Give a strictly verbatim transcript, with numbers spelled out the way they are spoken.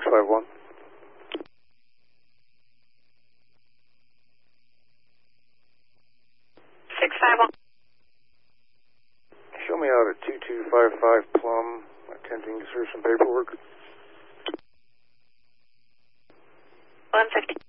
five one. six five one. Show me out at two two five five Plum, attempting to serve some paperwork. one fifty.